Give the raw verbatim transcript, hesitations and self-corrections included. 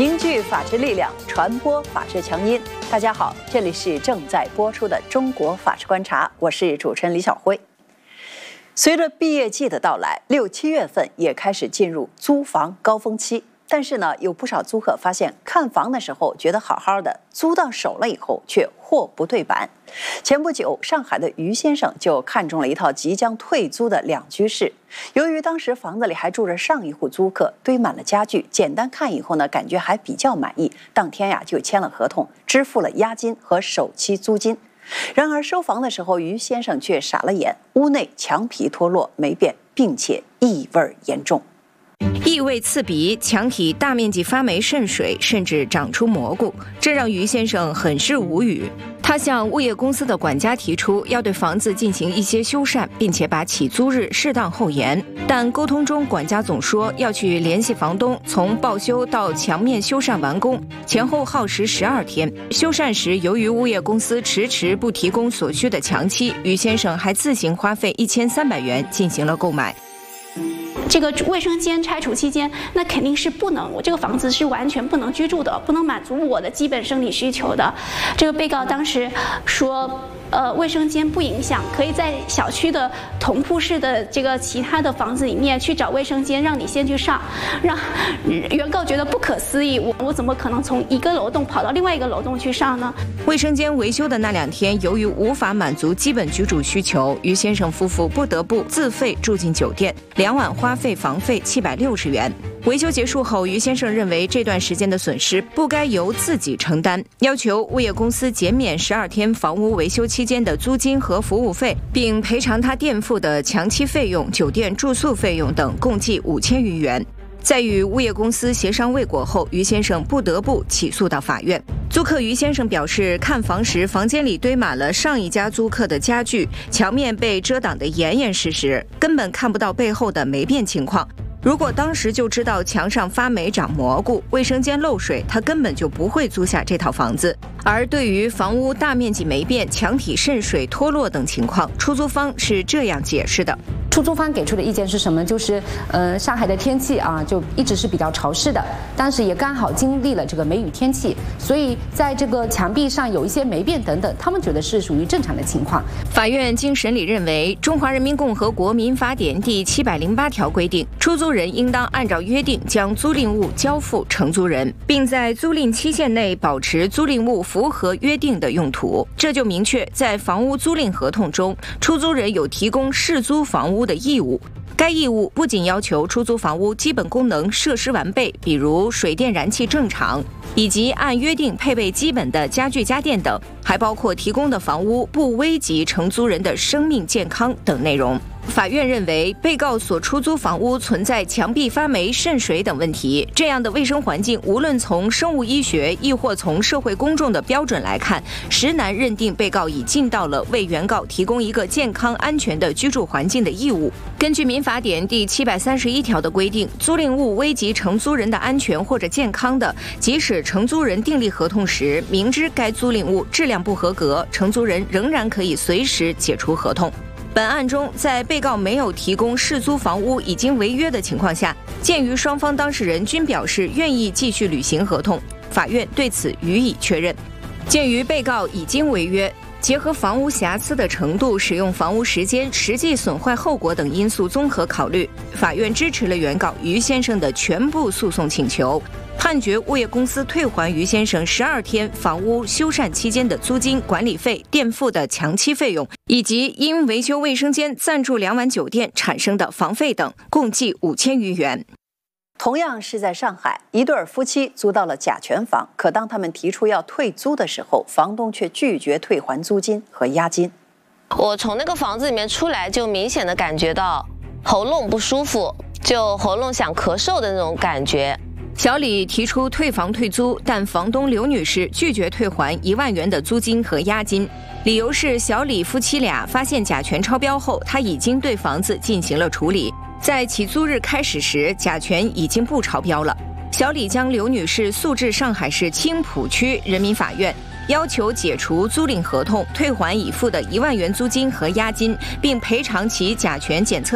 凝聚法治力量，传播法治强音。大家好，这里是正在播出的中国法治观察，我是主持人李晓辉。随着毕业季的到来，六七月份也开始进入租房高峰期。但是呢，有不少租客发现，看房的时候觉得好好的，租到手了以后却货不对版。前不久，上海的于先生就看中了一套即将退租的两居室。由于当时房子里还住着上一户租客，堆满了家具，简单看以后呢，感觉还比较满意，当天呀就签了合同，支付了押金和首期租金。然而收房的时候，于先生却傻了眼，屋内墙皮脱落没变，并且异味严重。 异味刺鼻，墙体大面积发霉渗水，甚至长出蘑菇，这让于先生很是无语。他向物业公司的管家提出要对房子进行一些修缮，并且把起租日适当后延，但沟通中管家总说要去联系房东，从报修到墙面修缮完工前后耗时十二天。修缮时，由于物业公司迟迟不提供所需的墙漆，于先生还自行花费一千三百元进行了购买。 这个卫生间拆除期间，那肯定是不能，我这个房子是完全不能居住的，不能满足我的基本生理需求的。这个被告当时说，呃，卫生间不影响，可以在小区的同铺式的这个其他的房子里面去找卫生间，让你先去上。让原告觉得不可思议，我我怎么可能从一个楼栋跑到另外一个楼栋去上呢？ 卫生间维修的那两天，由于无法满足基本居住需求，于先生夫妇不得不自费住进酒店，两晚花费房费七百六十元。维修结束后，于先生认为这段时间的损失不该由自己承担，要求物业公司减免十二天房屋维修期间的租金和服务费，并赔偿他垫付的墙漆费用、酒店住宿费用等，共计五千余元。在与物业公司协商未果后，于先生不得不起诉到法院。租客于先生表示，看房时房间里堆满了上一家租客的家具，墙面被遮挡得严严实实，根本看不到背后的霉变情况。如果当时就知道墙上发霉长蘑菇，卫生间漏水，他根本就不会租下这套房子。而对于房屋大面积霉变、墙体渗水脱落等情况，出租方是这样解释的。 出租方给出的意见是什么？就是呃，上海的天气啊，就一直是比较潮湿的，当时也刚好经历了这个梅雨天气，所以在这个墙壁上有一些霉变等等，他们觉得是属于正常的情况。 法院经审理认为，《中华人民共和国民法典》第七百零八条规定，出租人应当按照约定将租赁物交付承租人，并在租赁期限内保持租赁物符合约定的用途。这就明确在房屋租赁合同中，出租人有提供适租房屋的义务。该义务不仅要求出租房屋基本功能设施完备，比如水电燃气正常，以及按约定配备基本的家具家电等，还包括提供的房屋不危及承租人的生命健康等内容。法院认为，被告所出租房屋存在墙壁发霉、渗水等问题，这样的卫生环境，无论从生物医学亦或从社会公众的标准来看，实难认定被告已尽到了为原告提供一个健康安全的居住环境的义务。根据民法典第七百三十一条的规定，租赁物危及承租人的安全或者健康的，即使承租人订立合同时明知该租赁物质量不合格，承租人仍然可以随时解除合同。本案中，在被告没有提供适租房屋已经违约的情况下，鉴于双方当事人均表示愿意继续履行合同，法院对此予以确认。鉴于被告已经违约，结合房屋瑕疵的程度、使用房屋时间、实际损坏后果等因素综合考虑，法院支持了原告于先生的全部诉讼请求，判决物业公司退还于先生十二天房屋修缮期间的租金、管理费、垫付的墙漆费用，以及因维修卫生间暂住两晚酒店产生的房费等，共计五千余元。 同样是在上海，一对夫妻租到了甲醛房，可当他们提出要退租的时候，房东却拒绝退还租金和押金。 我从那个房子里面出来，就明显的感觉到喉咙不舒服，就喉咙想咳嗽的那种感觉。 小李提出退房退租，但房东刘女士拒绝退还一万元的租金和押金，理由是小李夫妻俩发现甲醛超标后，他已经对房子进行了处理，在起租日开始时，甲醛已经不超标了。小李将刘女士诉至上海市青浦区人民法院，要求解除租赁合同，退还已付的一万元租金和押金，并赔偿其甲醛检测